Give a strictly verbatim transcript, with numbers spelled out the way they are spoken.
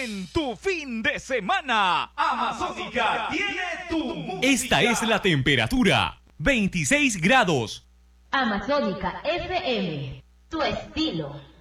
en tu fin de semana. Amazónica tiene tu música. Esta es la temperatura, veintiséis grados. Amazónica F M, tu estilo.